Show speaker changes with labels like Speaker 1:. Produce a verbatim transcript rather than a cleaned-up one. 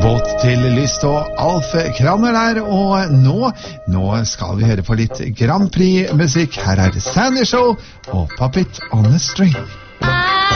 Speaker 1: Båt til Lyst og Alf Kraner der, og nå, nå skal vi høre på litt Grand Prix-musikk. Her er Sandy Show og Puppet on a String.